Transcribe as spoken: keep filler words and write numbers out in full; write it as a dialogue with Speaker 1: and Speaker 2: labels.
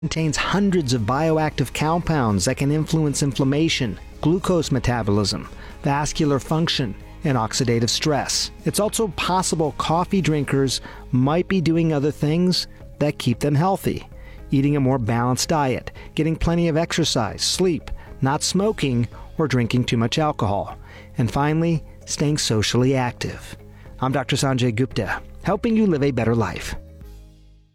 Speaker 1: contains hundreds of bioactive compounds that can influence inflammation, glucose metabolism, vascular function, and oxidative stress. It's also possible coffee drinkers might be doing other things that keep them healthy. Eating a more balanced diet, getting plenty of exercise, sleep, not smoking, or drinking too much alcohol. And finally, staying socially active. I'm Doctor Sanjay Gupta, helping you live a better life.